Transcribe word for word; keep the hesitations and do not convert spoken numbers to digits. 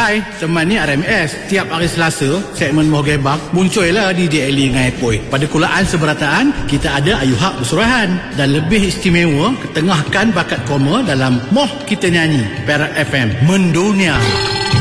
Hai, teman ni R M S. Tiap hari Selasa, segmen Moh Gebak muncullah di D L E dengan Epoi. Pada kulaan seberataan, kita ada Ayu Hak bersurahan. Dan lebih istimewa, ketengahkan bakat koma dalam Moh Kita Nyanyi, Perak F M, mendunia.